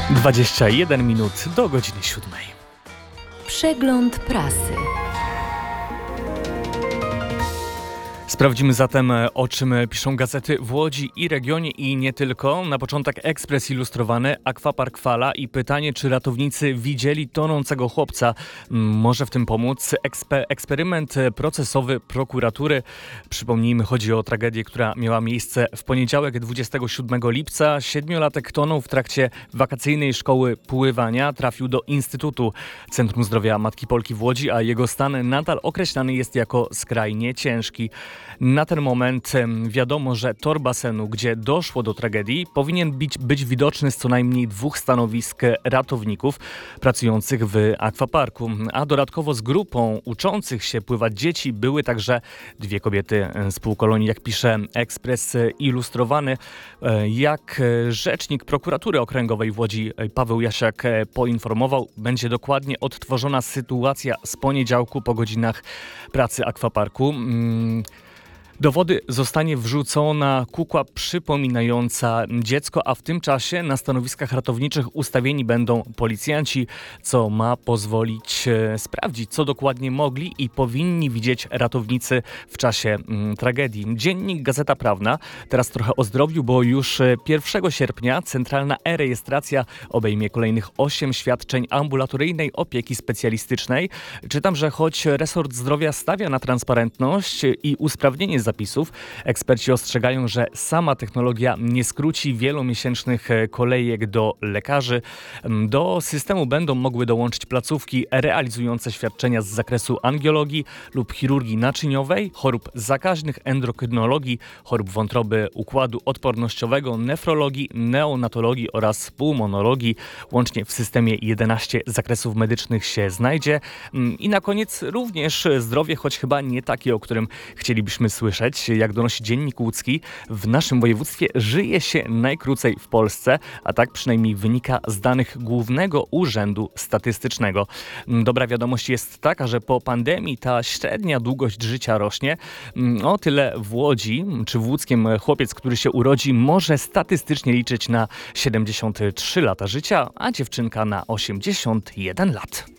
21 minut do godziny 7. Przegląd prasy. Sprawdzimy zatem, o czym piszą gazety w Łodzi i regionie i nie tylko. Na początek Ekspres Ilustrowany, Aquapark fala i pytanie, czy ratownicy widzieli tonącego chłopca. Może w tym pomóc eksperyment procesowy prokuratury. Przypomnijmy, chodzi o tragedię, która miała miejsce w poniedziałek 27 lipca. Siedmiolatek tonął w trakcie wakacyjnej szkoły pływania. Trafił do Instytutu Centrum Zdrowia Matki Polki w Łodzi, a jego stan nadal określany jest jako skrajnie ciężki. Na ten moment wiadomo, że tor basenu, gdzie doszło do tragedii, powinien być widoczny z co najmniej 2 stanowisk ratowników pracujących w akwaparku. A dodatkowo z grupą uczących się pływać dzieci były także 2 kobiety z półkolonii, jak pisze Ekspres Ilustrowany. Jak rzecznik prokuratury okręgowej w Łodzi Paweł Jasiak poinformował, będzie dokładnie odtworzona sytuacja z poniedziałku po godzinach pracy akwaparku. Do wody zostanie wrzucona kukła przypominająca dziecko, a w tym czasie na stanowiskach ratowniczych ustawieni będą policjanci, co ma pozwolić sprawdzić, co dokładnie mogli i powinni widzieć ratownicy w czasie tragedii. Dziennik Gazeta Prawna, teraz trochę o zdrowiu, bo już 1 sierpnia centralna e-rejestracja obejmie kolejnych 8 świadczeń ambulatoryjnej opieki specjalistycznej. Czytam, że choć resort zdrowia stawia na transparentność i usprawnienie zapisów, eksperci ostrzegają, że sama technologia nie skróci wielomiesięcznych kolejek do lekarzy. Do systemu będą mogły dołączyć placówki realizujące świadczenia z zakresu angiologii lub chirurgii naczyniowej, chorób zakaźnych, endokrynologii, chorób wątroby, układu odpornościowego, nefrologii, neonatologii oraz pulmonologii. Łącznie w systemie 11 zakresów medycznych się znajdzie. I na koniec również zdrowie, choć chyba nie takie, o którym chcielibyśmy słyszeć. Jak donosi Dziennik Łódzki, w naszym województwie żyje się najkrócej w Polsce, a tak przynajmniej wynika z danych Głównego Urzędu Statystycznego. Dobra wiadomość jest taka, że po pandemii ta średnia długość życia rośnie. O tyle w Łodzi, czy w Łódzkiem chłopiec, który się urodzi, może statystycznie liczyć na 73 lata życia, a dziewczynka na 81 lat.